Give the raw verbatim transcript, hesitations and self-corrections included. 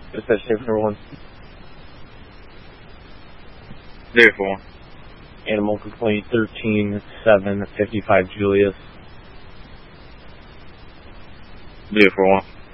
Dispatch for one. Zero four one. Animal complaint thirteen seven fifty-five Julius. Zero four one.